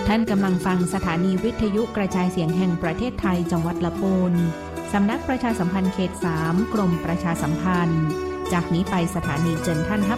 ท่านกำลังฟังสถานีวิทยุกระจายเสียงแห่งประเทศไทยจังหวัดลำพูนสำนักประชาสัมพันธ์เขต 3 กรมประชาสัมพันธ์จากนี้ไปสถานีเจิญท่าน